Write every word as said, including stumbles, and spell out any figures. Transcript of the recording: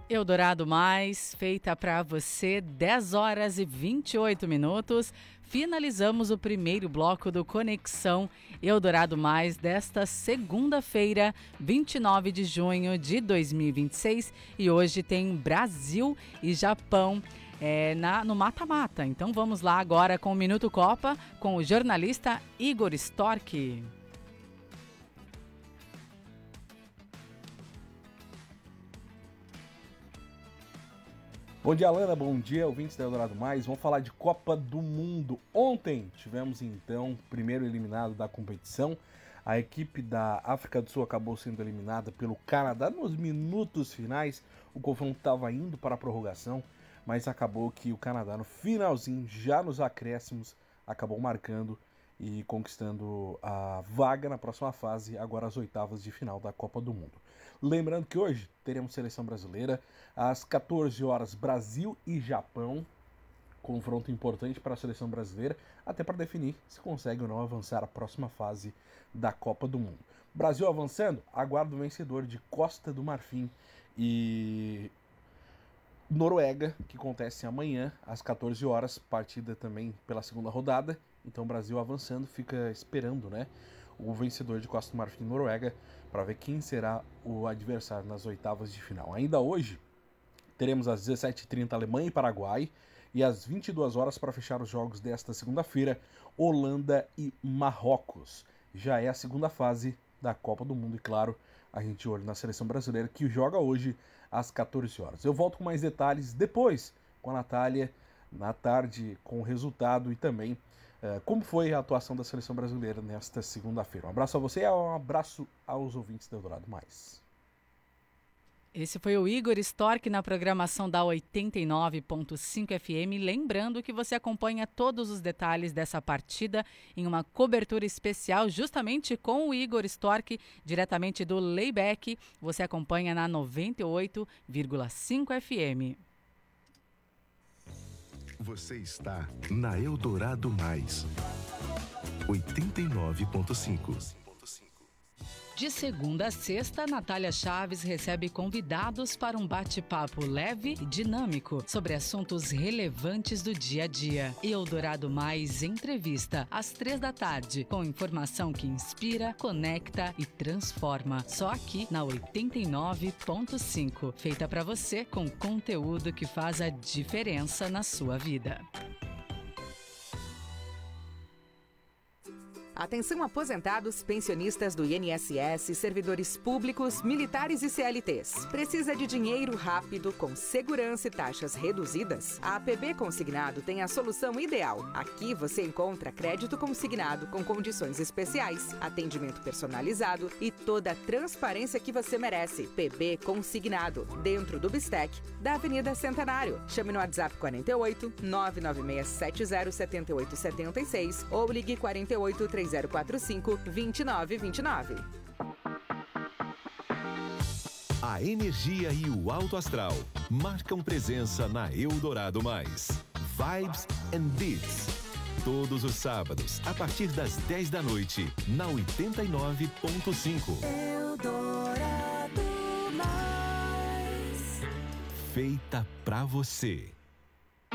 Eldorado Mais, feita para você, dez horas e vinte e oito minutos. Finalizamos o primeiro bloco do Conexão Eldorado Mais desta segunda-feira, vinte e nove de junho de dois mil e vinte e seis. E hoje tem Brasil e Japão é, na, no mata-mata. Então vamos lá agora com o Minuto Copa com o jornalista Igor Storck. Bom dia, Alana. Bom dia, ouvintes da Eldorado Mais. Vamos falar de Copa do Mundo. Ontem tivemos, então, o primeiro eliminado da competição. A equipe da África do Sul acabou sendo eliminada pelo Canadá nos minutos finais. O confronto estava indo para a prorrogação, mas acabou que o Canadá, no finalzinho, já nos acréscimos, acabou marcando e conquistando a vaga na próxima fase, agora as oitavas de final da Copa do Mundo. Lembrando que hoje teremos seleção brasileira, às quatorze horas, Brasil e Japão, confronto importante para a seleção brasileira, até para definir se consegue ou não avançar à próxima fase da Copa do Mundo. Brasil avançando, aguarda o vencedor de Costa do Marfim e Noruega, que acontece amanhã às quatorze horas, partida também pela segunda rodada. Então o Brasil avançando, fica esperando, né, o vencedor de Costa do Marfim e Noruega para ver quem será o adversário nas oitavas de final. Ainda hoje teremos às dezessete e trinta Alemanha e Paraguai e às vinte e duas horas para fechar os jogos desta segunda-feira, Holanda e Marrocos. Já é a segunda fase da Copa do Mundo e, claro, a gente olha na seleção brasileira que joga hoje às quatorze horas. Eu volto com mais detalhes depois com a Natália, na tarde, com o resultado e também uh, como foi a atuação da seleção brasileira nesta segunda-feira. Um abraço a você e um abraço aos ouvintes do Eldorado Mais. Esse foi o Igor Storck na programação da oitenta e nove ponto cinco F M. Lembrando que você acompanha todos os detalhes dessa partida em uma cobertura especial justamente com o Igor Storck, diretamente do Layback. Você acompanha na noventa e oito vírgula cinco F M. Você está na Eldorado Mais, oitenta e nove ponto cinco. De segunda a sexta, Natália Chaves recebe convidados para um bate-papo leve e dinâmico sobre assuntos relevantes do dia a dia. Eldorado Mais Entrevista, às três da tarde, com informação que inspira, conecta e transforma. Só aqui na oitenta e nove ponto cinco, feita para você com conteúdo que faz a diferença na sua vida. Atenção aposentados, pensionistas do I N S S, servidores públicos, militares e C L Ts. Precisa de dinheiro rápido, com segurança e taxas reduzidas? A A P B Consignado tem a solução ideal. Aqui você encontra crédito consignado com condições especiais, atendimento personalizado e toda a transparência que você merece. P B Consignado, dentro do Bistec, da Avenida Centenário. Chame no WhatsApp quarenta e oito, nove nove seis sete zero, sete oito sete seis ou ligue quarenta e oito, três zero quatro cinco, dois nove dois nove. A energia e o alto astral marcam presença na Eldorado Mais. Vibes and Beats. Todos os sábados, a partir das dez da noite, na oitenta e nove ponto cinco. Eldorado Mais. Feita pra você.